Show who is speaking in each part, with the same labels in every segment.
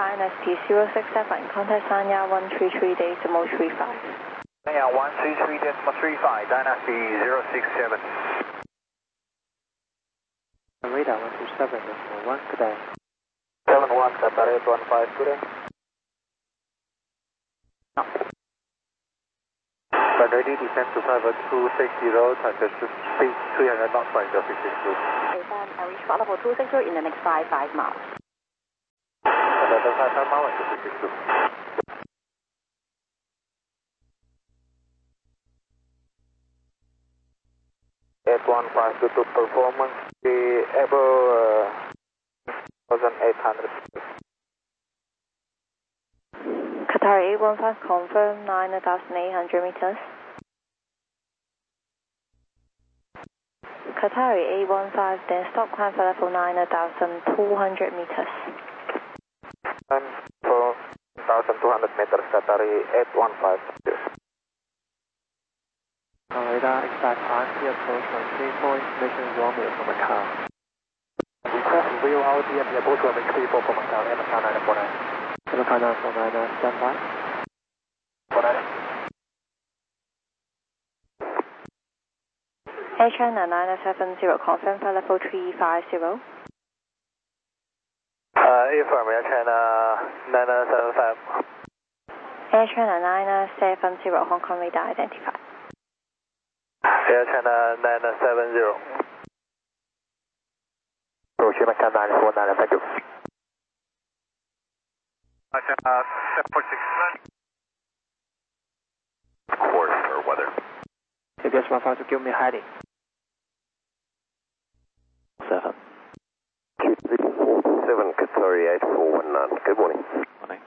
Speaker 1: INSP067, contact Sanya 133.35.
Speaker 2: Sanya 133.35, Dynasty 067.
Speaker 3: Radar 127.1, good day.
Speaker 2: 71, Qatar 815, good day. Ready, descend to 5260, touch speed 300 knots by 062.
Speaker 1: AFM, I reach flight level 260 in the next 55 miles.
Speaker 2: Another 55 miles, 062. 8152 performance, the above 1800.
Speaker 1: Qatar 815 confirm 9,800 meters. Qatar 815 then stop climb for level 9,200 meters.
Speaker 2: And for 1,200 meters, Qatar 815.
Speaker 3: Radar, expect RT approach 134, information Romeo from Macau.
Speaker 2: Request real RTM approach 134 from Macau, Macau 949.
Speaker 3: Macau 949, standby.
Speaker 2: 49.
Speaker 1: Air China 970, confirm for level 350.
Speaker 2: Affirm, Air China 975.
Speaker 1: Air China 970, Hong Kong radar identified.
Speaker 2: Air China 970. Approach Macau 949, thank you. Air China 746. Course or weather.
Speaker 3: ABS 152, give me heading. 7.
Speaker 2: 7 Qatari 8419. Good morning.
Speaker 3: Morning.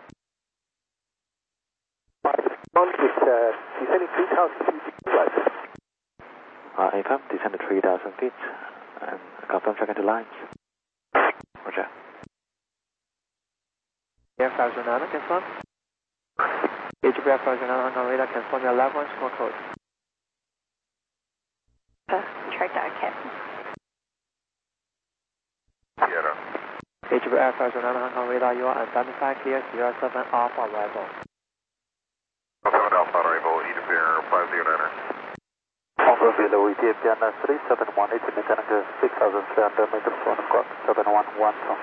Speaker 2: On is descending 3,000 feet right.
Speaker 3: AFM, descend to 3,000 feet and confirm check into lines. Roger. Air 509, confirm. HBR 509 on radar, confirm your level and score code.
Speaker 1: Check that cap.
Speaker 2: Sierra.
Speaker 3: HBR 509 on radar, you are identified clear 07 Alpha arrival.
Speaker 2: 07 Alpha arrival, EDFair 509er. Alpha below Ethiopian 3718, Mechanical 6,300 meters on clock, 711.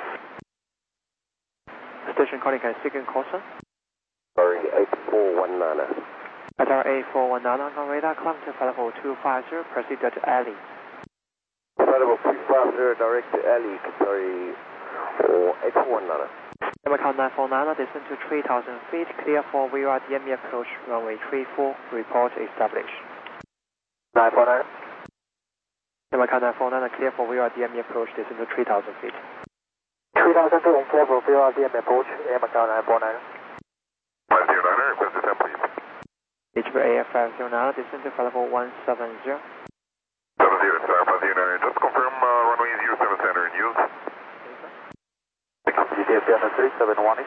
Speaker 3: Station calling, can I speak in caution?
Speaker 2: Sorry, 8419.
Speaker 3: Qatar 8419 on radar, climb to level 250, proceed to alley.
Speaker 2: Level 250, direct to alley, Qatari 8419.
Speaker 3: Macau 949, descend to 3,000 feet, clear for VRDME approach, runway 34, report established.
Speaker 2: 949.
Speaker 3: Macau 949, clear for VRDME approach, descend to 3,000 feet.
Speaker 2: 3,000 feet and clear for VRDME approach, Macau 949. 509er, request descent please.
Speaker 3: HBA 509, descend to level 170.
Speaker 2: 70, star 509, just confirm runway 07 center in use. Ethiopian 3718.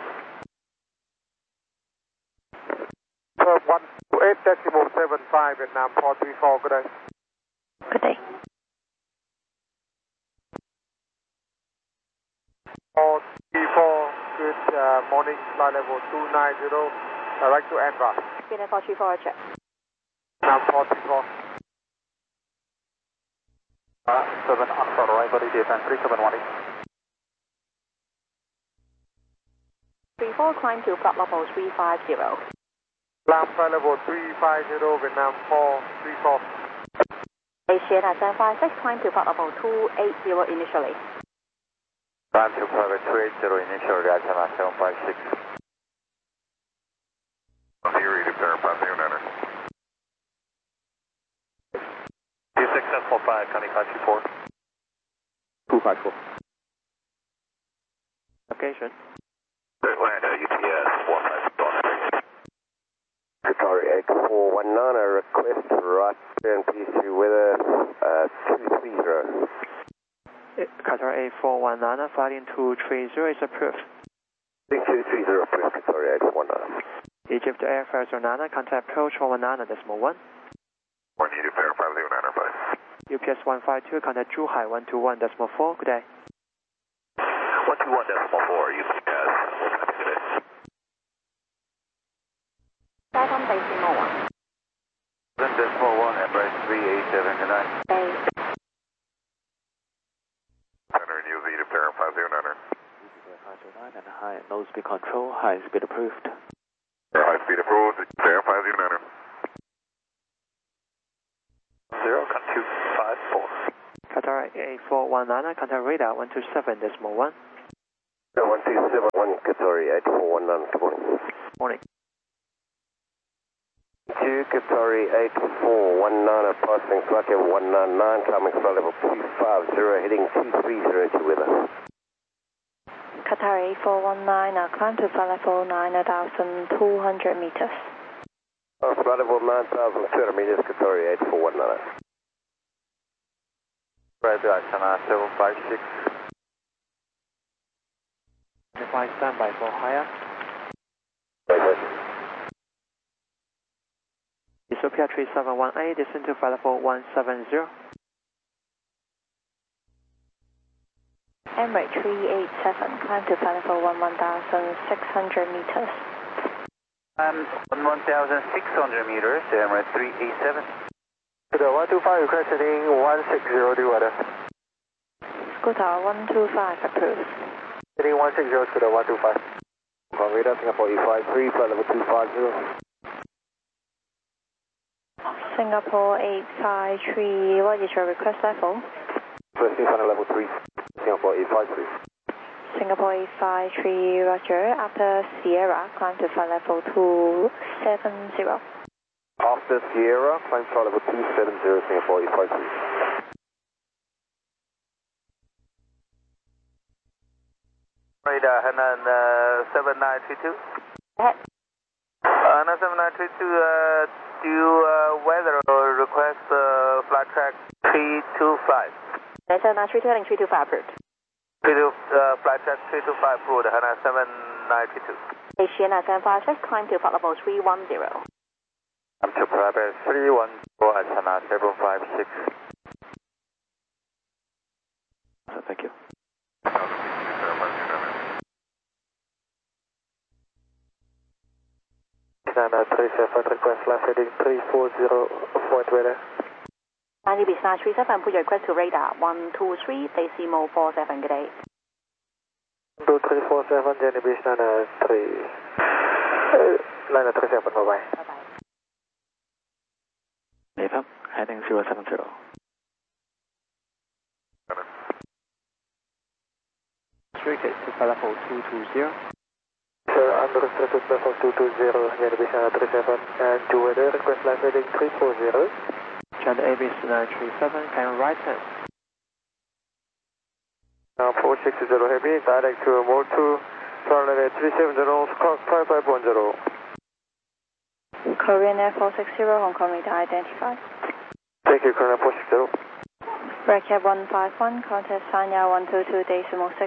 Speaker 2: 128.75 Vietnam 434, good day.
Speaker 1: Good day.
Speaker 2: 434, good morning, flight level 290, direct to Andra.
Speaker 1: Vietnam 434, check.
Speaker 2: Vietnam 434. 7 Alpha arrival, Ethiopian 3718.
Speaker 1: 34, climb to flight level 350.
Speaker 2: Climb flight level 350, Vietnam 434.
Speaker 1: Asiana 756, climb to flight level 280 initially.
Speaker 2: Climb to private 280 initially, Asiana 756. Theory to pair 509er. 2645, Connie 524.
Speaker 3: 254. Location.
Speaker 2: Atlanta, UTS 151. Qatari 8419, a request right turn PC weather 230.
Speaker 3: Qatar 8419, flying 230 is approved.
Speaker 2: 230 approved, Qatari 8419.
Speaker 3: Egypt Air 509, contact approach 119.1.
Speaker 2: 1 needed pair 509er, bye.
Speaker 3: UPS 152, contact Zhuhai 121.4, good day.
Speaker 2: 121.4, UPS.
Speaker 1: decimal 1.
Speaker 2: 7 decimal 1, Embrace 387, good night.
Speaker 4: Center and UZ to parent 509er.
Speaker 5: 509 and high nose speed control, high speed approved.
Speaker 4: High speed approved, parent 509er.
Speaker 2: 0, con 254.
Speaker 3: Qatar A419, contact radar 127 decimal 1.
Speaker 2: 1271, Qatar 8419, good morning.
Speaker 3: Morning.
Speaker 2: 2 Qatar 8419, passing flight level 199, coming flight level 250, heading 2302 with us.
Speaker 1: Qatar A419, climb to flight level 9,200 meters.
Speaker 2: Flight level 9,200 meters, Qatar 8419. Right, China 756.
Speaker 3: Define standby for higher. Ethiopia 3718, descend to flight level 170.
Speaker 1: Emirates 387, climb to flight level 11,600 meters.
Speaker 2: 1,600 meters, Emirates 387. To the 125, request heading 160, do weather.
Speaker 1: Scooter 125 approved.
Speaker 2: Heading 160 to the 125. From radar Singapore E53, flight level 250.
Speaker 1: Singapore 853, what is your request level?
Speaker 2: Requesting final level 3, Singapore 853.
Speaker 1: Singapore 853, roger. After Sierra, climb to flight level 270.
Speaker 2: After Sierra, climb flight level 270, Singapore 853. Radar, Hanan 7932. Hanan 7932, do you weather or request flight track 325?
Speaker 1: 7932 heading 325 approved.
Speaker 2: Flight track 325 approved, Hanan 7932.
Speaker 1: Asiana 756, climb to flight level 310.
Speaker 2: I'm to Private 310 at China 756.
Speaker 5: Thank you.
Speaker 2: China 37, request left heading 340, point radar.
Speaker 1: 90 Bisna 37, put your request to radar 123, decimal 47, good day.
Speaker 2: 2347, Jenny Beach, Nana 37, bye bye.
Speaker 1: Bye bye.
Speaker 5: Nathan, heading 070.
Speaker 3: Restricted to flight level 220.
Speaker 2: Sir, unrestricted level 220, Jenny Beach, Nana 37, and to weather, request left heading 340.
Speaker 3: Channel ABS 937, can right hand.
Speaker 2: Now 460 heavy, direct to mode 2, runway 370, squawk 5510.
Speaker 1: Korean Air 460, Hong Kong radar identified.
Speaker 2: Thank you, Korean 460.
Speaker 1: Redcap 151, contact Sanya 122, decimal 6.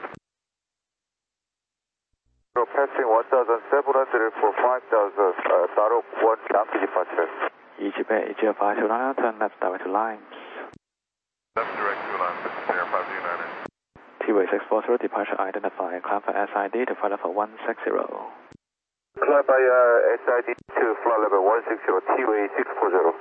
Speaker 4: Passing 1,700 for 5,000, Darok 1 down to departure.
Speaker 5: EGP 80529, turn left direct to Limes.
Speaker 4: Left direct to Limes, parent 509er.
Speaker 5: T-Way 640, departure identified, climb for SID to flight level 160.
Speaker 4: Climb by SID to flight level 160, T-Way 640.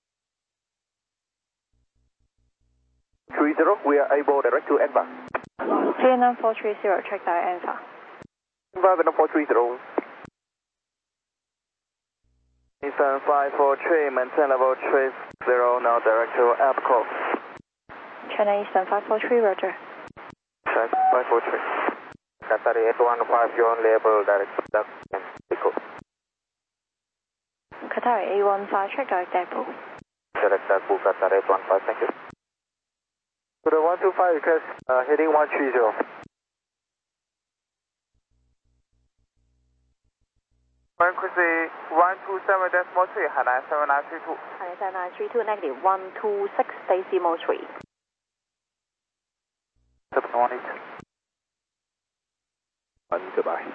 Speaker 2: 30, we are able direct to Edba.
Speaker 1: Vietnam 430, check direct answer.
Speaker 2: Vietnam 430. Nissan 543, maintain level 30, now direct to Epcot.
Speaker 1: China Eastern 543, roger.
Speaker 2: Check 543. Qatar 815, you're on label direct to Epcot.
Speaker 1: Qatar A15, check direct depot.
Speaker 2: Direct depot, Qatar 815, thank you. To the 125 request, heading 130. Frequency 127.3, Hainan 7932.
Speaker 1: Hainan 7932, negative 126, decimal 3.
Speaker 2: 718.
Speaker 5: Goodbye.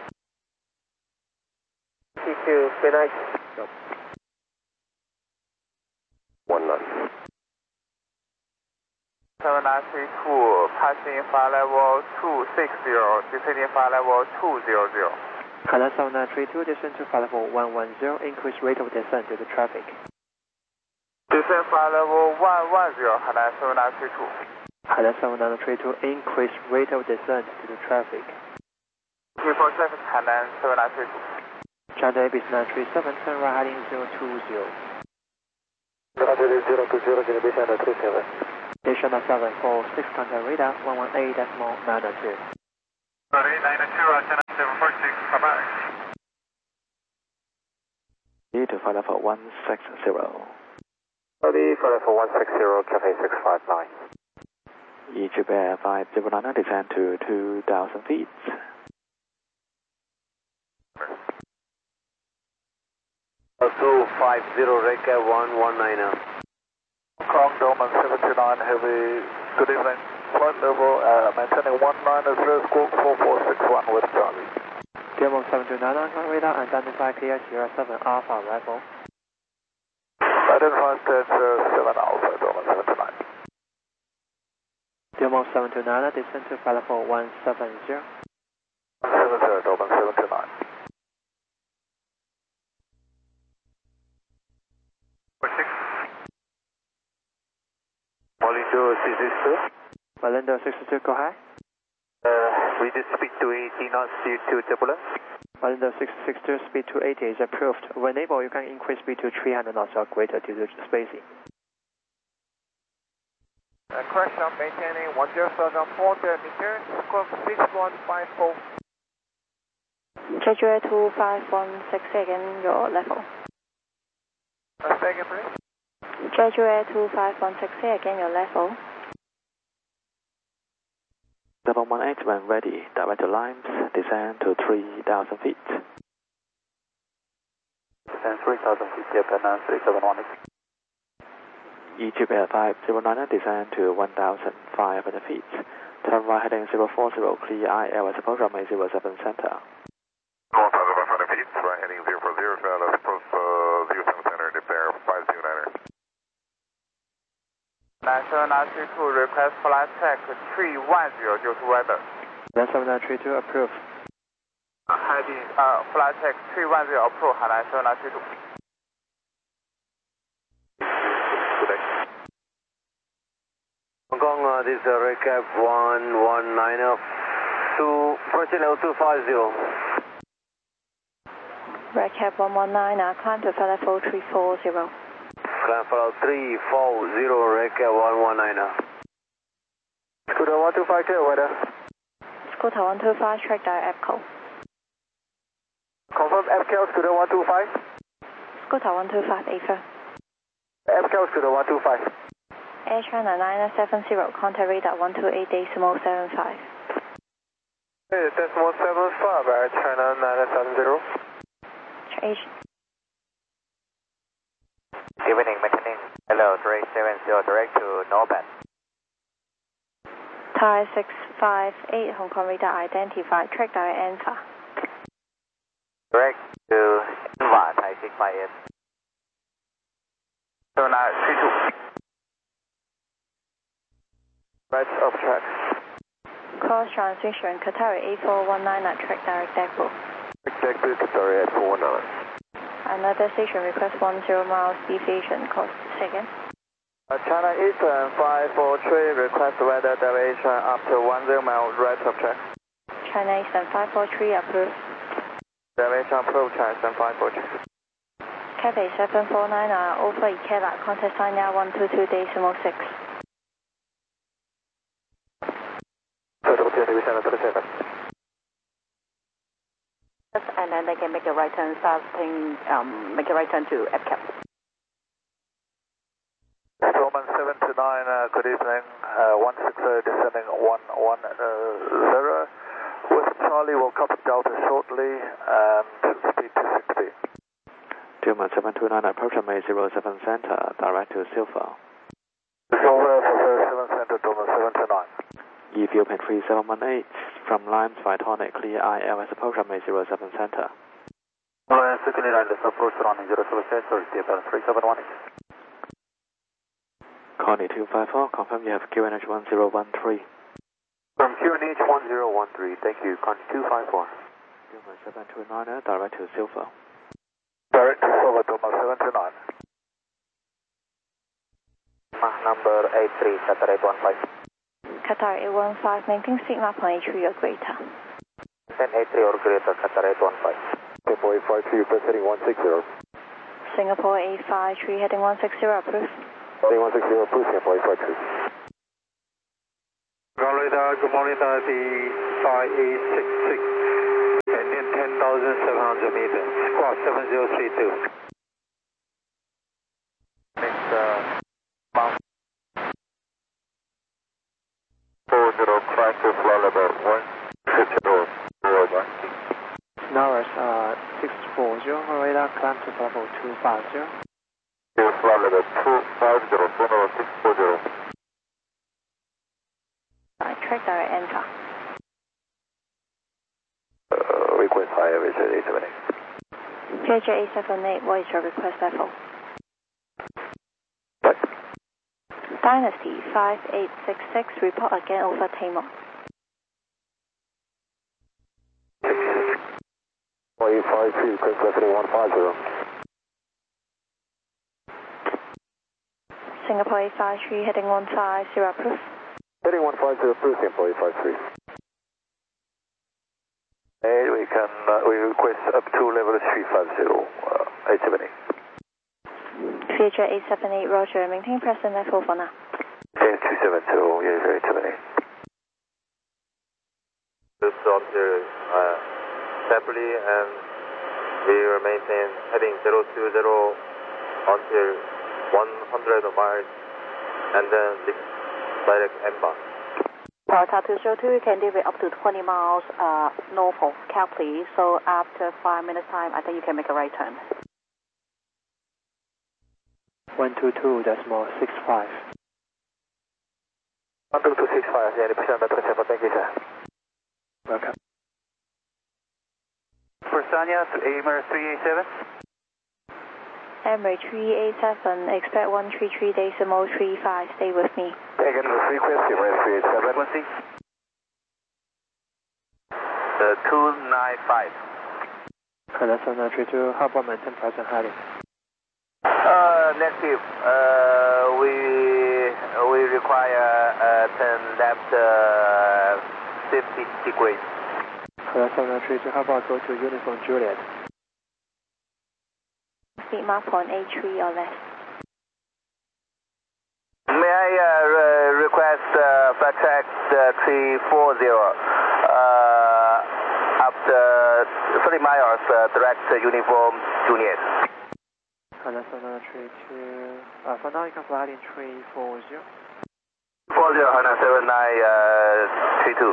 Speaker 2: TQ, good night. Yep. 19.
Speaker 4: 7932, passing flight level 260, descending flight level 200.
Speaker 3: Hainan 7932, descend to flight level 110, increase rate of descent due to traffic.
Speaker 4: Descend flight level 110, Hainan 7932.
Speaker 3: Hainan 7932, increase rate of descent due to traffic.
Speaker 4: Report traffic, Hainan 7932.
Speaker 3: China Airbees 937, turn right heading 020.
Speaker 4: Roger, 020, can you be China 37?
Speaker 3: China 746, contact radar 118.902.
Speaker 4: Sorry, 902, China 746, bye-bye.
Speaker 5: To flight level 160.
Speaker 4: Sorry, flight level 160, Cafe 659.
Speaker 5: Egypt Air 509, descend to 2,000 feet.
Speaker 2: 250, Recap 119.
Speaker 4: Kong Doman 79 Heavy, good evening. Flight level, maintaining 190, squawk 4461 with Charlie.
Speaker 3: Delmo 729 on radar, identify clear Sierra 7 Alpha Rifle.
Speaker 4: Identify stage 7 Alpha, Doman 79.
Speaker 3: Delmo 729, descend to flight level 170.
Speaker 4: 170, Doman 729. Molindo 662.
Speaker 3: Malindo 62, go high.
Speaker 4: Reduce speed to 80 knots due to turbulence.
Speaker 3: Malindo 662, speed to 80 is approved. When able, you can increase speed to 300 knots or greater due to spacing.
Speaker 4: Correction, maintaining 10,400 meters, squawk 6154.
Speaker 1: Jeju 2516, again, your level.
Speaker 4: Second, please.
Speaker 1: Jeju 2516, again, your level.
Speaker 5: 718 when ready, direct to Limes, descend to 3,000 feet.
Speaker 4: Descend 3,000 feet, Japan 3718.
Speaker 5: Egypt Air 509, descend to 1,500 feet. Turn right heading 040, clear IL as approach runway 07 center.
Speaker 4: 1,500 feet, right heading 040, approach 07 center, dip there, 529er. 97932, request flight check 310, just weather.
Speaker 3: 7932, approved.
Speaker 4: Heading, flight check 310, approve, 97932. Good day.
Speaker 2: Hong Kong, this is Recap 119, approaching level 250.
Speaker 1: Recap 119, climb to flight level 340.
Speaker 2: Climb for 340, Recap 119.
Speaker 4: Scooter 125, clear weather.
Speaker 1: Scooter 125, track direct EPCO.
Speaker 4: Confirm FKL, Scooter 125.
Speaker 1: Scooter 125, AFIR.
Speaker 4: FKL, Scooter 125.
Speaker 1: Air China 970, contact radar 128.75.
Speaker 4: Hey, decimal 75, Air China 970.
Speaker 1: H.
Speaker 6: Evening, maintaining hello 370 direct to Norban.
Speaker 1: Thai 658, Hong Kong radar identified, track direct ANFA.
Speaker 6: Direct to Inva, Thai 658.
Speaker 4: 7932. Right of track.
Speaker 1: Cross transmission, Qatari 8419 at track direct DECBO.
Speaker 4: Exact to Qatari at 419.
Speaker 1: Another station request 10 miles deviation, cost second.
Speaker 4: China Eastern 543, request weather deviation up to 10 miles right of track.
Speaker 1: China Eastern 543, approved.
Speaker 4: Deviation approved, China Eastern 543.
Speaker 1: Cathay 749, over Ikela, contact sign now 122.6. And then they can make a right turn, make a right turn to EPCAP.
Speaker 4: Roman 729, good evening, 16 descending 110. With Charlie will copy Delta shortly and speed 260.
Speaker 5: Tillman 729, approach runway 07 center, direct to Silver.
Speaker 4: Silver for 07 center, Roman 729.
Speaker 5: Ethiopian 3718, from Limes Vitonic, clear IL as approach runway 07 center.
Speaker 4: Secondly, let's approach running 07 center, Ethiopian 3718.
Speaker 5: Connie 254, confirm you have QNH 1013.
Speaker 6: From QNH 1013, thank you. Connie 254.
Speaker 5: Dilma 729, direct to Silver.
Speaker 4: Direct to Silver, Dilma 729.
Speaker 6: Number 83, Qatar 815.
Speaker 1: Qatar 815, maintain seat map on A3 or greater.
Speaker 6: 1083 or greater, Qatar 815.
Speaker 2: Singapore 853, request heading 160.
Speaker 1: Singapore 853, heading 160, approved.
Speaker 2: Heading 160, approved, Singapore 853.
Speaker 4: Ground radar, good morning, the 5866, Indian 10,700 meters, squawk 7032.
Speaker 6: Next, Mount 40, trying to fly level 150,
Speaker 3: Norris 640, radar climb to level 250.
Speaker 6: fly level 250, Sonora 640.
Speaker 1: Track direct enter.
Speaker 2: Request high average at 878.
Speaker 1: JJ 878, what is your request level?
Speaker 2: What?
Speaker 1: Dynasty 5866, report again over Tamar.
Speaker 2: 853, request heading 150.
Speaker 1: Singapore 853, heading 150, approved.
Speaker 2: Heading 150, approved, Singapore 853. And we request up to level 350, 878.
Speaker 1: JJ 878, roger, maintain present level for now.
Speaker 2: 270, yes, 878.
Speaker 6: This until separately, and we will maintain heading 020 until 100 miles, and then direct inbound.
Speaker 1: Delta 202, you can leave it up to 20 miles north of Capley, so after 5 minutes time, I think you can make a right turn.
Speaker 3: 122.65.
Speaker 4: 12265, yeah, 80% better, thank you, sir.
Speaker 3: Welcome.
Speaker 4: Persania to Amer 387.
Speaker 1: Emirates 387, expect 133.35, stay with me.
Speaker 2: Again, the frequency, Emirates 387.
Speaker 4: Frequency?
Speaker 6: 295.
Speaker 3: Canada 32, how about maintain present heading?
Speaker 6: Negative. We require turn left 50 degrees.
Speaker 3: Canada 32, how about go to Uniform Juliet?
Speaker 1: Speed map on A3 or less.
Speaker 6: May I request flight track 340 after 30 miles direct Uniform Juliet.
Speaker 3: Canada 32, for now you can fly in 340.
Speaker 6: 40 7932.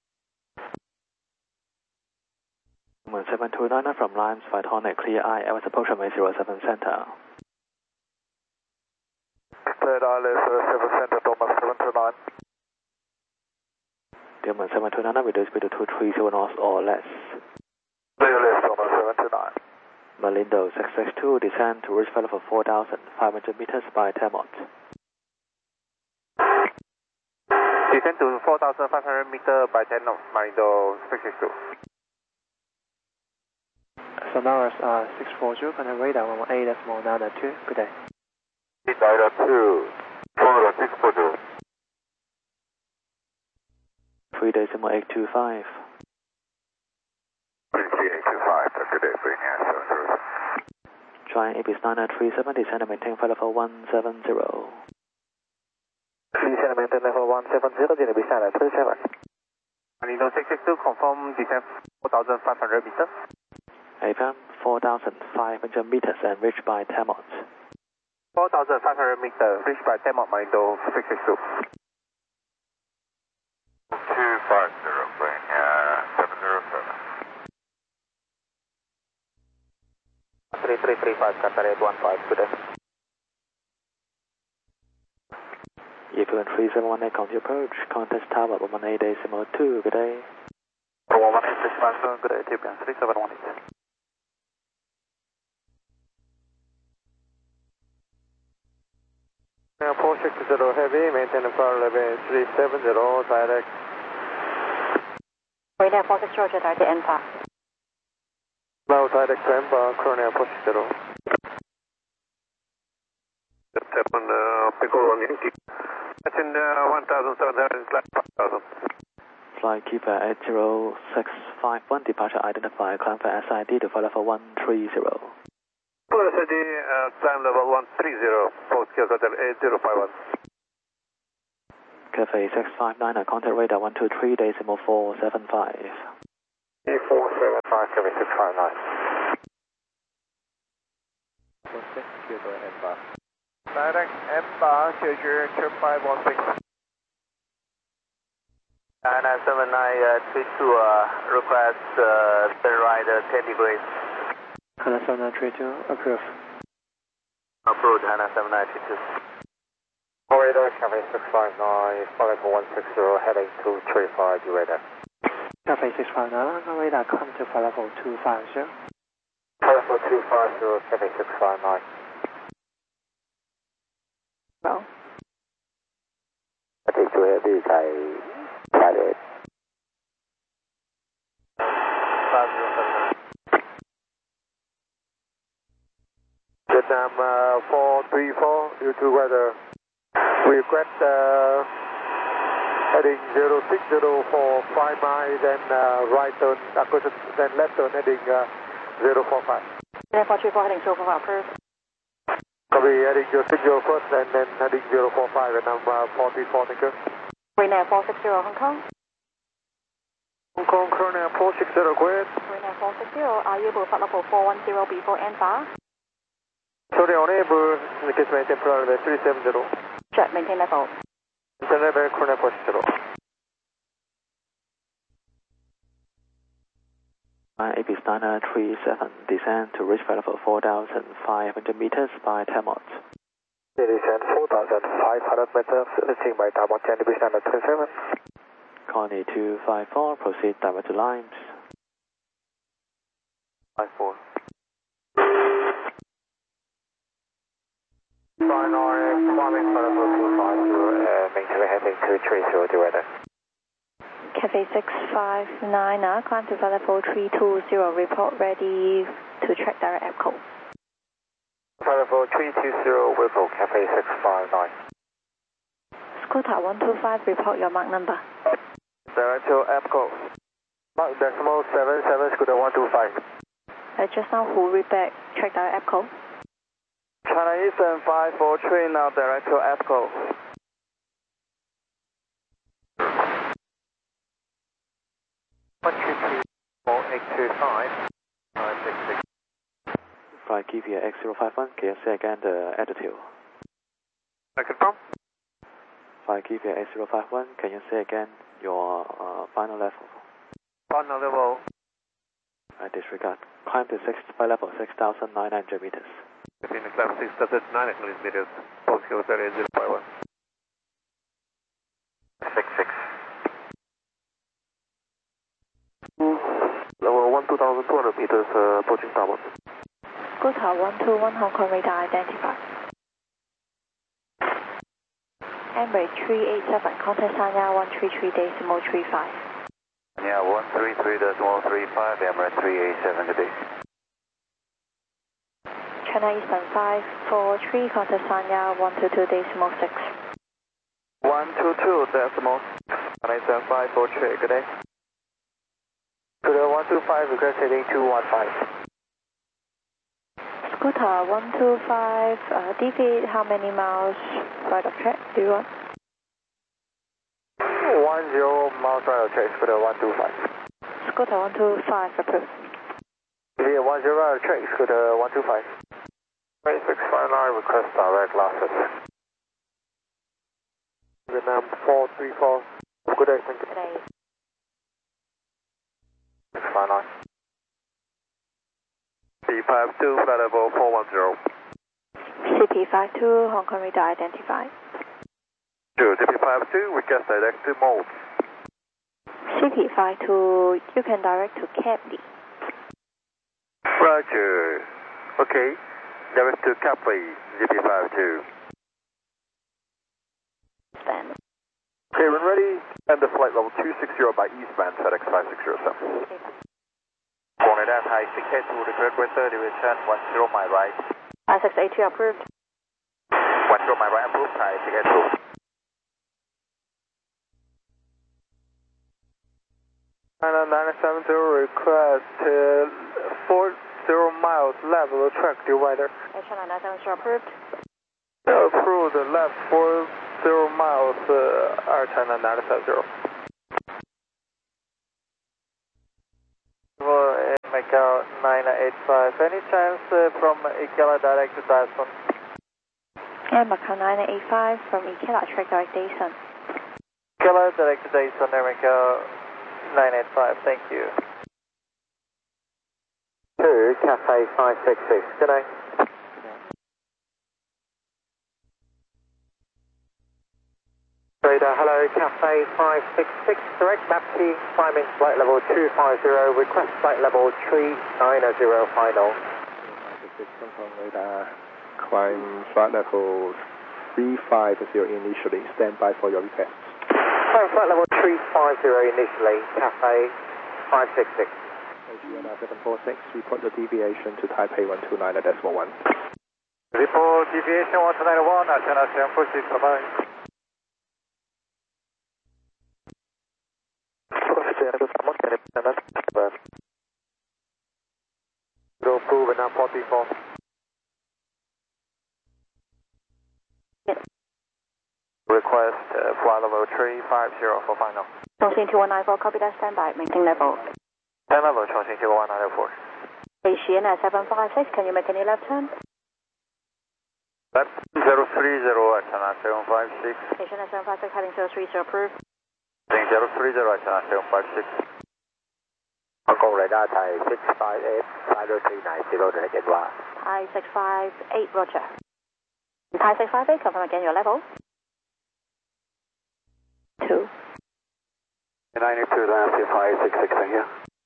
Speaker 5: 729 from Limes, Vitonic, clear IL, approach from 807 center.
Speaker 4: Third ILS 7 center, Thomas 729.
Speaker 5: Dilma 729, reduce speed to 230 knots or less.
Speaker 4: ILS Thomas 729.
Speaker 5: Malindo 662, descend to reach level for 4,500 meters by Tamot.
Speaker 4: Descend to 4,500 meters by 10 knots, Malindo 662.
Speaker 3: Sonoras 640, Canada radar 118.92, good day.
Speaker 6: Radar 2, Sonora 640.
Speaker 5: 3.825.
Speaker 4: 3825, good day, Virginia 70.
Speaker 5: Trying Ibis 9937, descend and maintain flight level 170.
Speaker 4: Descend and maintain level 170, Ibis 9937. Malindo 662, confirm descend 4,500 meters.
Speaker 5: APM 4,500 meters and reach by Tamot.
Speaker 4: 4,500 meters, reached by Tamot, Malindo 662.
Speaker 6: 250, Virginia 707. 3335, Qatar 815, good day.
Speaker 5: EFUN 3718, county approach, contest tower 118.2, good day.
Speaker 4: 118.7, good day, Ethiopian 3718. Singapore 662, 460 Heavy, maintain power level 370, direct.
Speaker 1: Ryanair 460 direct to ENFA.
Speaker 4: Now direct to ENFA, Korean 460.
Speaker 2: That's happened, Pickle 1 Yankee. That's in 1,700, flat 5,000.
Speaker 5: Flykeeper 80651, departure identified, climb for SID to fly level 130.
Speaker 2: SID, climb level 130, postcode hotel 8051.
Speaker 5: Cafe 659, contact radar 123, decimal 475.
Speaker 4: 475, Cafe 659. Direct ENFA, Jeju, turn 516.
Speaker 6: 979, to request turn right 10 degrees.
Speaker 3: HANA 7932, approve.
Speaker 6: Approved, HANA 7932.
Speaker 4: Radar, Cafe 659, flight level 160, heading 235, you radar.
Speaker 3: Cafe 659, radar come to flight level 250.
Speaker 4: Flight level 250, Cafe 659.
Speaker 1: Well.
Speaker 2: I think you have this, I started.
Speaker 4: 507. Vietnam 434, you two weather. We regret heading 060 for 5 miles, then right turn, then left turn heading 045.
Speaker 1: Ryanair 434 heading 045, approved.
Speaker 4: Copy, heading 060 first, and then heading 045, and number 434, thank you.
Speaker 1: Ryanair 460 Hong Kong.
Speaker 4: Hong Kong, Korean 460, go ahead.
Speaker 1: Ryanair 460, are you able to flight level 410 before ENFA?
Speaker 4: Sorry, unable, in the case maintain power level 370.
Speaker 1: Check, maintain level.
Speaker 4: Maintain level, Korean 460.
Speaker 5: APS 937, descend to reach flight level 4,500 meters by Tamot.
Speaker 4: Descend 4,500 meters, reaching by Tamot 10 degrees 927.
Speaker 5: Colony 254, proceed direct to Limes.
Speaker 4: 54. Fine, RX, climbing flight level 250, maintain heading 230, the weather.
Speaker 1: Cafe 659, climb to flight level 320, report ready to track direct EPCO.
Speaker 4: Flight level 320, Whipple, Cafe 659.
Speaker 1: Scooter 125, report your mark number.
Speaker 4: Direct to EPCO. Mark decimal 77, Scooter 125.
Speaker 1: Just now who read back, track direct EPCO?
Speaker 4: China Eastern 543, now direct to EPCO.
Speaker 5: Flykeeper X051, can you say again the altitude?
Speaker 2: I confirm.
Speaker 5: Flykeeper X051, can you say again your final level?
Speaker 2: Final level.
Speaker 5: I disregard. Climb to flight level 6,900 meters.
Speaker 2: Between the climb 6,900 meters, postcode 8051.
Speaker 4: 66. Level 1,200 meters, approaching Tamot.
Speaker 1: Scooter 121, Hong Kong radar identified. Emirates 387, contact Sanya 133.35.
Speaker 6: Yeah, 133.35, Emirates 387 today.
Speaker 1: China Eastern 543, contact Sanya 122.6.
Speaker 4: 122.6. China Eastern 543, good day. Good day, 125, request heading 215.
Speaker 1: Scooter 125, deviate how many miles right of track do you want?
Speaker 4: 10 miles right of track, Scooter 125.
Speaker 1: Scooter 125, approved.
Speaker 4: Yeah, 10 right of track, Scooter 125. 2659, request direct losses. Vietnam 434, good day, thank you.
Speaker 1: Good day.
Speaker 4: 659.
Speaker 2: C52, flight level 410.
Speaker 1: CP52, Hong Kong radar identified.
Speaker 2: To CP52, request direct to mode.
Speaker 1: CP52, you can direct to Capley.
Speaker 2: Roger. Okay, direct to Capley, CP52.
Speaker 4: Okay, when ready, and the flight level 260 by eastbound FedEx 5607.
Speaker 6: Corner that high, 682 to correct with 30, return 10 my right.
Speaker 1: 5682 approved.
Speaker 6: 10 my right, approved, high, 682.
Speaker 3: China 970 request 40 miles level track divider.
Speaker 1: China 970 approved.
Speaker 3: Approved left 40 miles, Air China 970. For Macau 985, any chance from Ikela direct to Dyson?
Speaker 1: Air Macau 985 from Ikela, track direct Dyson.
Speaker 3: Ikela direct to Dyson, Air Macau 985, thank you.
Speaker 6: 2, Cafe 566, good night. Radar, hello, Cafe 566, direct map key, climbing flight level 250, request flight level 390 final.
Speaker 7: 566, confirm radar, climb flight level 350 initially, stand by for your request.
Speaker 6: Climb flight level 350 initially, Cafe 566.
Speaker 7: ATNR 746, report the deviation to Taipei 129.1.
Speaker 4: Report deviation 191, China 746, bye-bye.
Speaker 6: Go prove now 44.
Speaker 4: Request flight level 350 for final.
Speaker 1: Chongqing 2194, copy that, standby, maintain level.
Speaker 4: 10 level, Chongqing 2194.
Speaker 1: Asian 756, can you make any left turn?
Speaker 4: Left 030, China 756.
Speaker 1: Asian 756, heading 030, approved.
Speaker 4: Heading 030, China 756.
Speaker 6: Hong Kong radar Thai 658, 50390, direct Edward.
Speaker 1: Thai 658, roger. Thai 658, confirm again your level. 2.
Speaker 2: 92, Dynasty 566 here.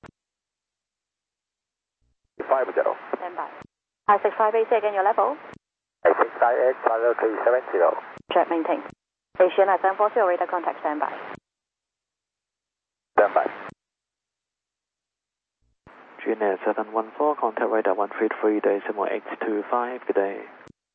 Speaker 2: 50.
Speaker 1: Standby. Thai 658, say again your level.
Speaker 6: 658, 50370.
Speaker 1: Jet maintain. Asian 740, radar contact, standby.
Speaker 2: Standby.
Speaker 5: Juliet 714, contact radar 133.825, good day.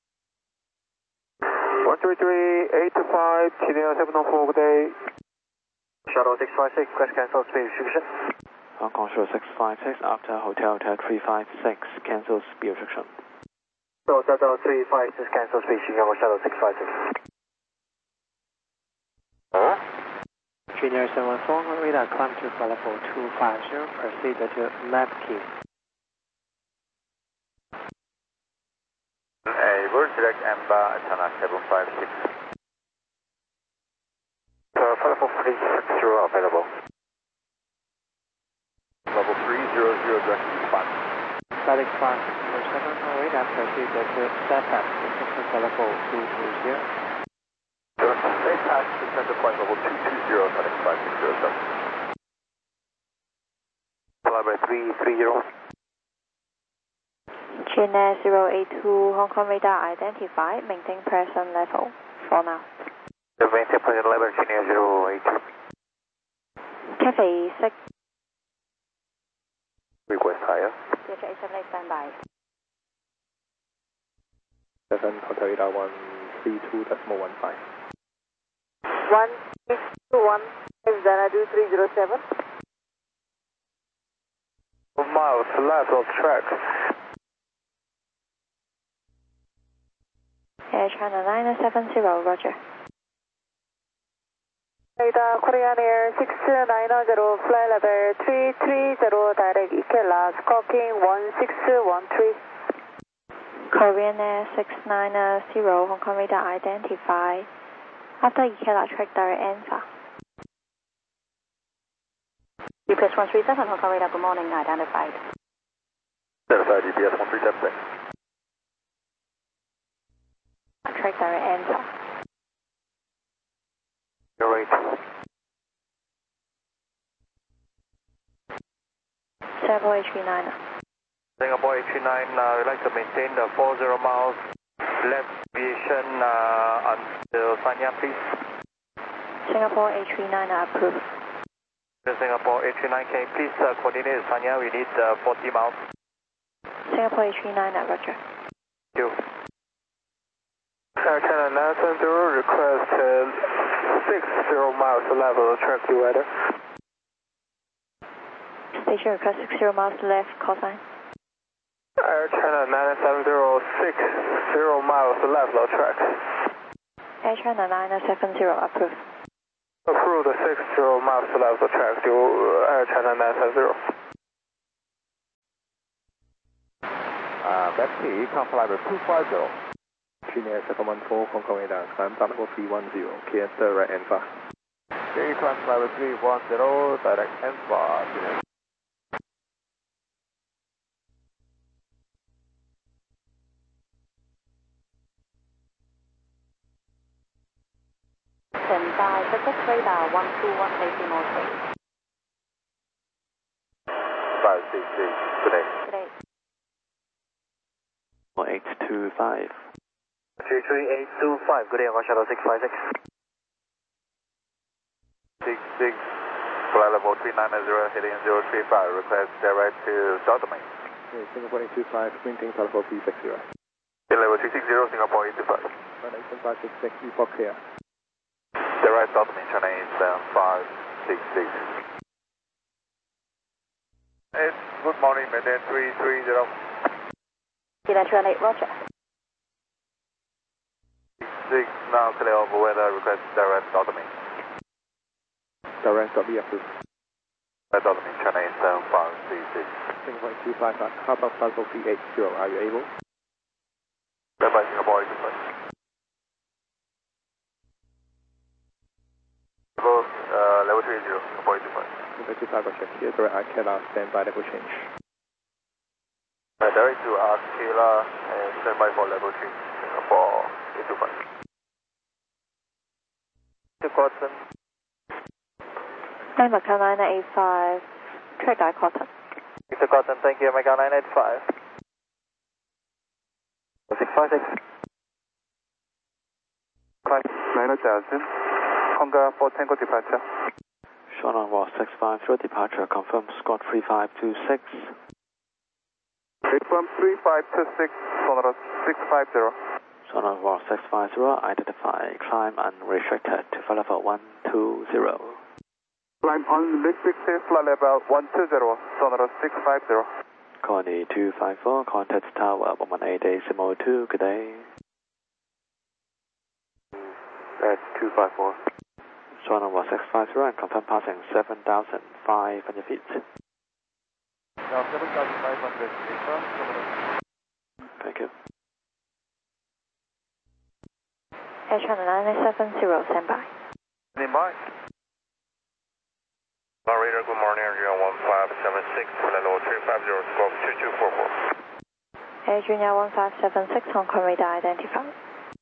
Speaker 4: 133.825, China 704, good day.
Speaker 6: Shuttle 656, request cancel speed restriction.
Speaker 5: Hong Kong Shuttle 656, after Hotel 356, cancel speed restriction.
Speaker 6: So Shuttle 356, cancel speed restriction for Shuttle 656.
Speaker 3: Junior 714, radar climb to flight level 250, proceed to left key.
Speaker 4: Bird direct Emba, China 756.
Speaker 6: Flight level 360 available.
Speaker 4: Level 300, direct eastbound.
Speaker 3: Static 567, radar proceed to SAPAP, flight level 220.
Speaker 4: Same path, descend to flight level 220, FedEx 5607.
Speaker 6: Flight level 330.
Speaker 1: China 082, Hong Kong radar identified, maintain present level for now.
Speaker 6: The maintain present level, China 082.
Speaker 1: Cafe 6,
Speaker 2: Request higher.
Speaker 1: CH878, standby.
Speaker 7: 7 Hotel radar 132.15.
Speaker 1: 1621, Xanadu 307.
Speaker 4: Miles left of track.
Speaker 1: Air China 970, roger.
Speaker 8: Radar Korean Air 6990, flight level 330, direct Ikela, squawking 1613.
Speaker 1: Korean Air 690, Hong Kong radar identified. After Ikela, track direct answer. UPS 137, Hong Kong radar, good morning, identified.
Speaker 4: Identified UPS 137.
Speaker 1: Track direct answer.
Speaker 6: 082.
Speaker 1: Singapore HV9.
Speaker 4: Singapore H39, we'd like to maintain the 40 miles left deviation until Sanya, please.
Speaker 1: Singapore A39 approved.
Speaker 3: Singapore A39K, please coordinate Sanya, we need 40 miles.
Speaker 1: Singapore A39 roger.
Speaker 3: Thank you.
Speaker 4: Air China 970, request 60 miles level, track the weather.
Speaker 1: Station request 60 miles left, call sign.
Speaker 4: Air China 970, 60 miles left, track.
Speaker 1: Air China 970 approved.
Speaker 4: Approved 60 miles left, track to Air China 970.
Speaker 7: Betsy, come fly with 250. Junior 714, Hong Kong radar, climb flight level 310, clear direct and far.
Speaker 4: Okay, climb flight level 310, direct and far.
Speaker 1: 10 Pacific radar 121 decimal 3.
Speaker 4: 566, good day.
Speaker 1: Good day.
Speaker 5: 825.
Speaker 3: 33825, good day, Russia 656.
Speaker 4: 66, flight level 390, heading 035, request direct to Southern.
Speaker 7: Okay, Singapore 825, maintain flight level 360.
Speaker 4: Level 360, Singapore 825.
Speaker 7: 566, report clear.
Speaker 4: Direct Southern, China is 566. Good morning, maintain 330.
Speaker 1: Electron 8 roger.
Speaker 4: 6, now clear over weather, request direct Southern.
Speaker 7: Direct be approved.
Speaker 4: Direct Southern, China is 566.
Speaker 7: Singapore 825, how about flight level 380, are you able?
Speaker 4: Bye-bye, Singapore 825. Level 30, Singapore 825.
Speaker 7: Singapore 825, roger. Here, direct Akela, stand by, level change.
Speaker 4: Direct to Akela and stand by for level 3, Singapore 825.
Speaker 3: To Cotton.
Speaker 1: 9 Macau 985, track guy Cotton.
Speaker 3: To Cotton, thank you, Macau 985. 656.
Speaker 4: 9,000, Honga for Tango departure.
Speaker 5: Sean on Ross 650, departure confirm squad 3526.
Speaker 4: From 3526, Sonora 650.
Speaker 5: Sean on Ross 650, identify climb unrestricted to flight level 120.
Speaker 4: Climb unrestricted, flight level 120, Sonora 650.
Speaker 5: Connie 254, contact tower 118.2, good day.
Speaker 4: That's 254.
Speaker 5: Sean on Ross 650 and confirm passing 7,500 feet.
Speaker 4: Now 7,500,
Speaker 5: Thank you.
Speaker 1: Air China 970, stand by.
Speaker 4: Nearby. Radar, good morning, Air 1576, flight level 350, scope 2244.
Speaker 1: Air Junior 1576, Hong Kong radar identified.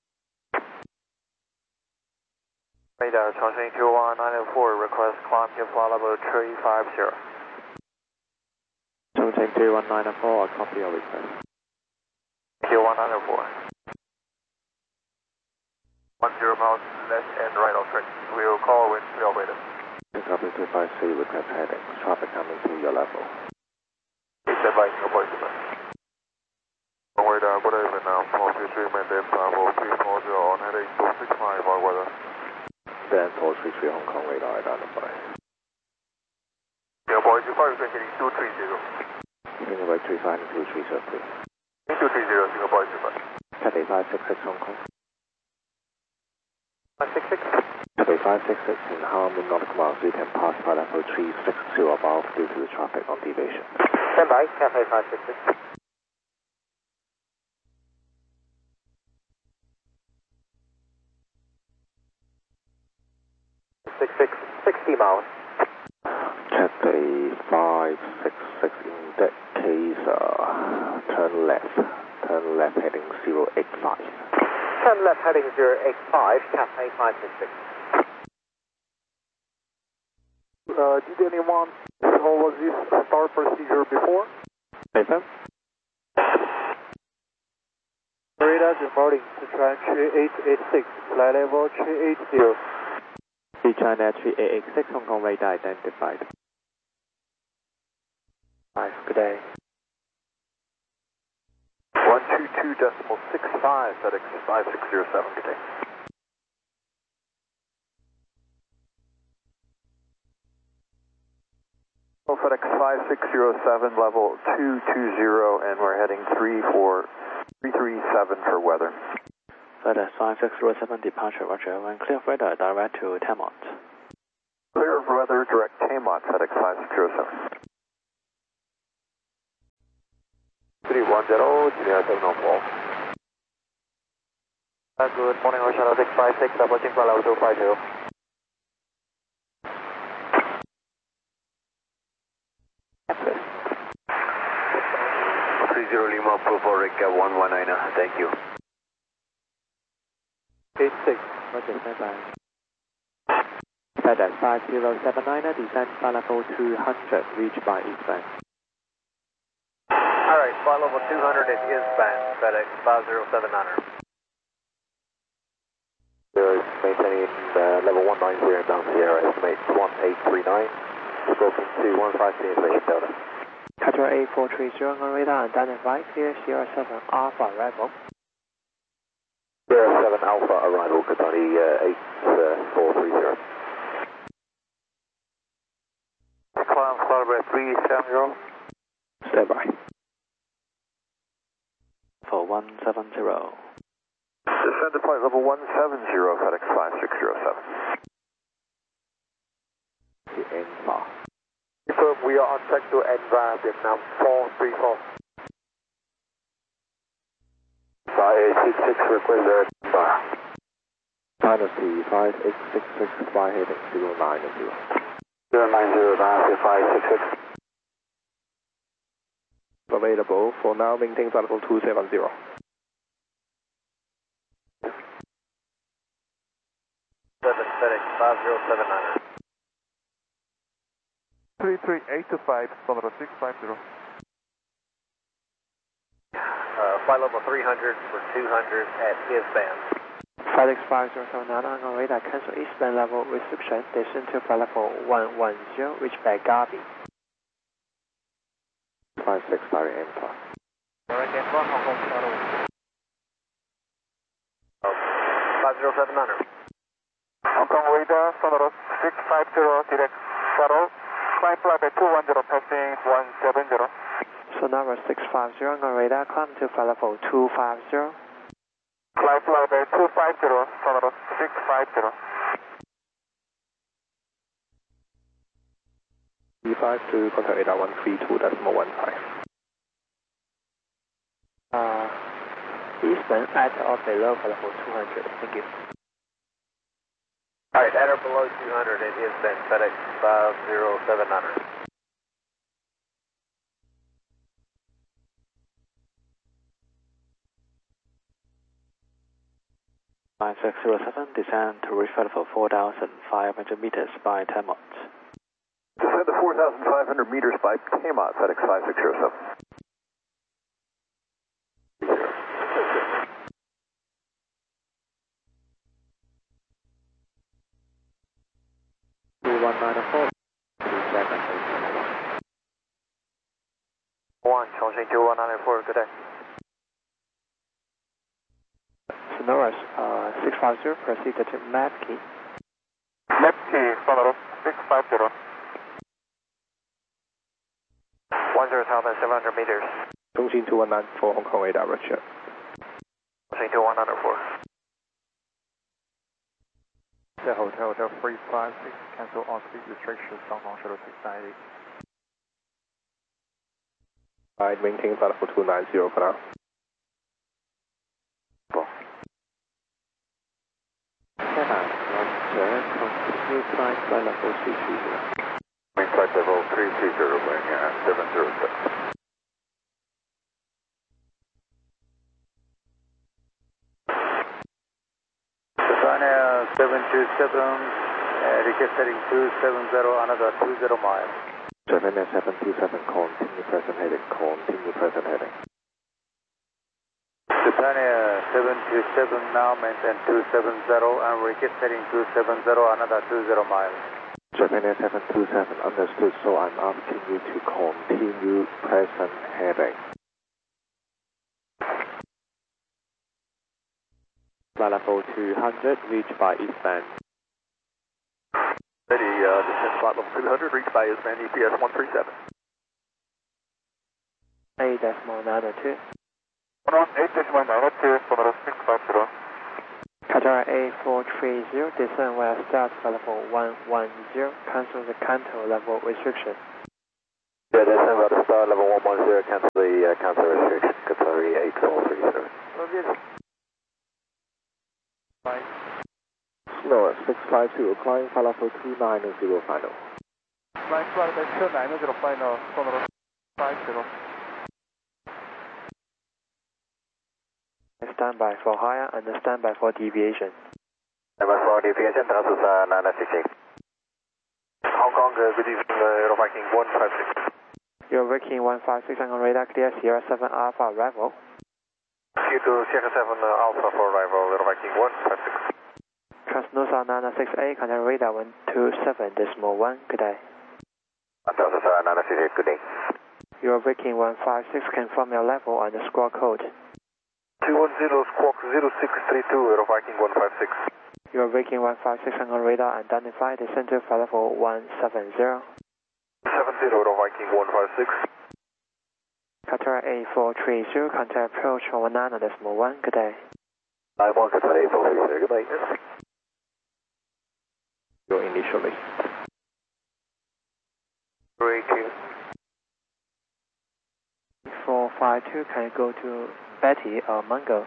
Speaker 3: Radar, Chongqing 21904, request climb to flight level 350.
Speaker 5: Chongqing 21904, copy your request.
Speaker 3: 21904.
Speaker 4: 10 miles left and right of track. We will call when we are ready.
Speaker 7: Copy 253, request heading. Traffic coming to your level.
Speaker 4: Stand by, Singapore 825. Radar, good evening, 433, maintain flight level 340 on heading 265, our weather.
Speaker 7: Then 433, Hong Kong radar identified.
Speaker 4: Singapore 825, heading 230.
Speaker 7: Singapore 835 and 230, please.
Speaker 4: 230, Singapore 825.
Speaker 7: Cathay 566, Hong Kong.
Speaker 3: 566.
Speaker 7: Cathay 566 in Harmon nautical miles, you can pass flight level 360 above due to the traffic on deviation.
Speaker 6: Stand by, Cathay 566. 60 miles.
Speaker 7: Cathay 566, in that case, turn left heading 085.
Speaker 6: Turn left heading 085, Cathay 566.
Speaker 4: Did anyone follow this start procedure before?
Speaker 7: FM?
Speaker 3: Radar reporting to try 3886, flight level 380.
Speaker 5: China 3886 Hong Kong radar identified.
Speaker 3: 5, good day.
Speaker 4: 122.65, FedEx 5607, good day. FedEx 5607, level 220, and we're heading 337 for weather.
Speaker 5: FedEx 5607 departure, roger. When clear of radar, direct to Tamont.
Speaker 4: Clear of weather, direct Tamont, FedEx 5607. 310, 704. Good morning, Ocean 656, approaching flight level 250. Lima, Purple Recap 119, thank you.
Speaker 5: 86, roger, standby. FedEx 5079, descend flight level 200, reached by eastbound.
Speaker 6: Alright, flight level 200 at eastbound, FedEx 5079.
Speaker 2: Maintaining level 190 down Sierra, estimate 1839, stroking 215 Station Delta.
Speaker 3: Qatar 8430 on radar and identified, clear Sierra 7 Alpha arrival.
Speaker 2: Sierra 7 Alpha arrival, Qatari 8430.
Speaker 4: Climb flight level 370.
Speaker 7: Standby.
Speaker 5: For 170.
Speaker 4: Descend to flight level 170, FedEx 5607.
Speaker 7: The NVA.
Speaker 6: Confirm we are on track to NVA, Vietnam 434.
Speaker 2: 5866, request there.
Speaker 7: Dynasty 5866, fly heading 090.
Speaker 2: 090, Dynasty 566.
Speaker 7: Available for now, maintain flight level 270.
Speaker 6: FedEx 5079.
Speaker 4: 33825, Sonora 650.
Speaker 6: Flight level 300 for 200 at eastbound.
Speaker 3: FedEx 5079 on radar, cancel eastbound level restriction, descend to flight level 110, reach by Gabi.
Speaker 7: 56 Larry Empire.
Speaker 6: Alright, then Hong Kong shuttle. 5079.
Speaker 4: Hong Kong radar, Sonora 650, direct shuttle. Climb flight level 210, passing 170.
Speaker 3: Sonora 650 on radar, climb to flight level 250.
Speaker 4: Climb flight level 250, Sonora 650.
Speaker 7: E5 to contact radar 132.15.
Speaker 3: Eastbound at or below flight level 200, thank you.
Speaker 6: Alright, at or below 200 at eastbound, FedEx 5079.
Speaker 5: Line 607, descend to reach flight level 4,500 meters by Tamont.
Speaker 4: Descend to 4,500 meters by Tamont, FedEx 5607. Chongqing 2194, good day.
Speaker 3: Sonora 650, proceed to Mapkey.
Speaker 4: Mapkey, Sonora 650. 10,700 meters.
Speaker 7: Chongqing 2194, Hong Kong radar, roger.
Speaker 4: Chongqing 2194.
Speaker 9: Hotel 356, cancel all speed restrictions, Hong Kong Shuttle 690.
Speaker 7: Alright, maintain flight level 290 for now.
Speaker 5: Continue flight level 330.
Speaker 4: Main flight level 330, going 707.
Speaker 6: China 727, request heading 270, another 20 miles.
Speaker 7: Japan 727, continue present heading, continue present heading.
Speaker 4: Montana 727 now, maintain 270, and request heading 270, another 20 miles.
Speaker 7: Japan Air 727, understood, so I'm asking you to continue present heading.
Speaker 5: Flight level 200, reached by Eastman.
Speaker 4: Ready, descend flight level 200, reached by Eastman, EPS 137.
Speaker 3: 8.92.
Speaker 4: 8.92, Sonora 650.
Speaker 3: Qatar A430, descend via start for level 110, cancel the Kanto level restriction.
Speaker 2: Yeah, descend via the start level 110, cancel the Kanto restriction, Qatar A430.
Speaker 7: Sonora 650, applying flight level 290 final.
Speaker 9: Flight level 290 final, Sonora 50.
Speaker 3: Standby for higher and standby for deviation.
Speaker 2: Standby for deviation, Transys 916. Hong Kong, good evening, Aero Viking 156.
Speaker 3: You're Viking 156 on radar, clear Sierra 7 Alpha arrival.
Speaker 2: Clear to Sierra 7 Alpha for arrival, Aero Viking 156.
Speaker 3: Transnusa 968, contact radar 127.1, good day.
Speaker 2: Transys 968, good day.
Speaker 3: You're Viking 156, confirm your level and the squawk code.
Speaker 2: 210 squawk 0632, Aero Viking 156.
Speaker 3: You're Viking 156 on radar, identify the center for level 170.
Speaker 2: 70, Aero Viking 156.
Speaker 3: Qatar A430, contact approach 19.1, good day.
Speaker 2: 91, Qatar A430, good day.
Speaker 7: Go initially.
Speaker 2: 318.
Speaker 3: 452, can you go to Betty or Mungo?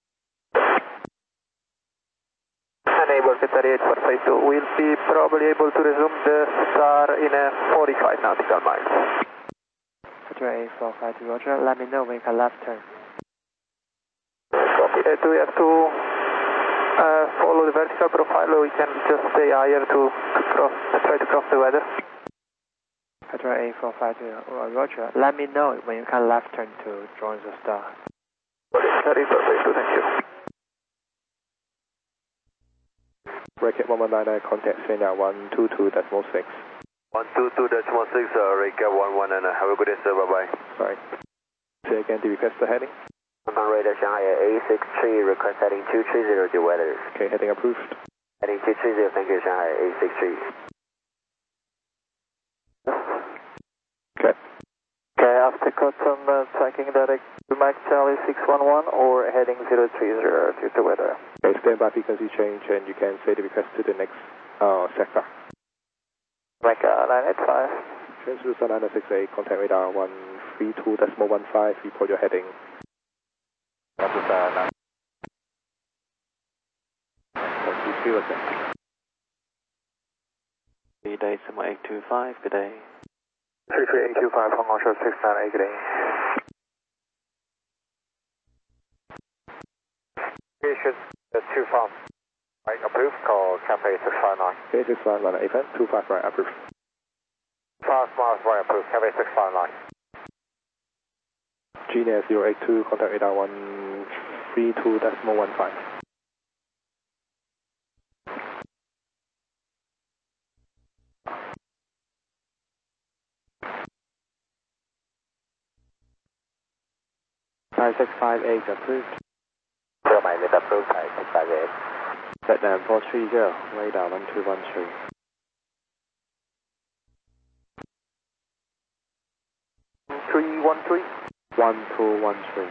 Speaker 6: Unable Qatar 8452. We'll be probably able to resume the star in 45 nautical miles.
Speaker 3: Qatar A452, roger. Let me know when you can left turn.
Speaker 6: Copy. Do we have to follow the vertical profile, or we can just stay higher to try to cross the weather?
Speaker 3: Qatar A452, roger. Let me know when you can left turn to join the star.
Speaker 6: Qatar 8452, thank you.
Speaker 7: Recap 119, contact Sena 122.6.
Speaker 2: 122.6, recap 11, and have a good day, sir, bye-bye.
Speaker 7: Sorry. Say again, the request the heading?
Speaker 2: On radar Shanghai A63, request heading 230 to weather.
Speaker 7: Okay, heading approved.
Speaker 2: Heading 230, thank you, Shanghai A63.
Speaker 7: Okay.
Speaker 6: Okay, after custom tracking direct to Mike Charlie 611 or heading 030 due to weather.
Speaker 7: Okay, stand by frequency change and you can say the request to the next sector.
Speaker 6: Mike 985.
Speaker 7: Transducer 968, contact radar 132.15, report your heading.
Speaker 2: Transducer
Speaker 7: 123 again.
Speaker 5: Good day, Summer 825, good day.
Speaker 2: 33825, Hong Kong Shore 698, good day. Station 25, right, approved, call Cafe 659.
Speaker 7: Okay, 659, AFN, 25 right, approved.
Speaker 2: 5 miles right, approved, Cafe 659.
Speaker 7: Genius 082, contact radar 132.15.
Speaker 5: Flight 658 approved.
Speaker 2: Sure, my name approved, 658.
Speaker 5: Vietnam 430, radar 1213.
Speaker 6: 313.
Speaker 5: 1213.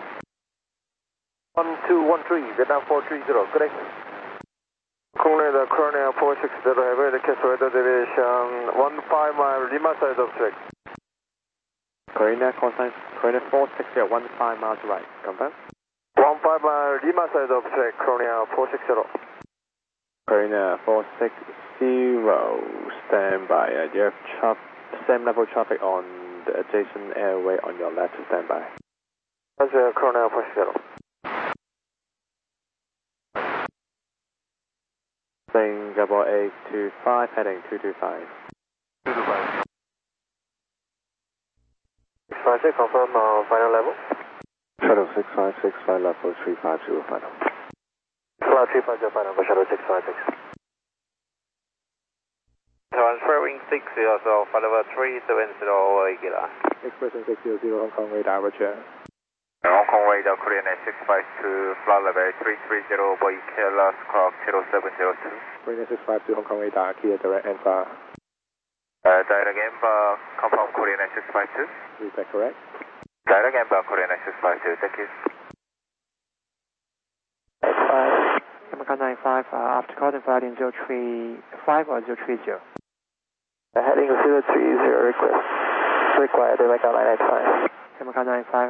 Speaker 6: 1213, Vietnam 430, good day. Colonel Colonel 460, have request weather deviation 15 mile Lima side of track.
Speaker 5: Corina, call sign, Corina 460, 15 miles right, confirm?
Speaker 6: 15 mile Lima side of track, Colonel 460.
Speaker 5: Corina 460, stand by. You have same level traffic on the adjacent airway on your left, stand by.
Speaker 6: Roger, Colonel 460.
Speaker 5: Singapore 825, heading 225.
Speaker 6: 656, confirm final level.
Speaker 7: Shuttle 656, flight level 350 final.
Speaker 6: Flight 350 final, Shuttle 656.
Speaker 2: Transferring 60, so flight level 370 over Igila.
Speaker 7: Expression 600, Hong Kong radar, roger.
Speaker 2: Hong Kong radar, Korean Air 652, flight level 330 over Ikea, last clock 0702.
Speaker 7: Korean Air 652, Hong Kong radar, clear direct and far.
Speaker 2: Direct Ember, confirm Korean Air 652.
Speaker 7: Is that correct?
Speaker 2: Direct Ember, Korean Air 652, thank you.
Speaker 3: American 95, after calling flight in 035 or 030?
Speaker 8: Heading 030, request required, American 995.
Speaker 3: American 95.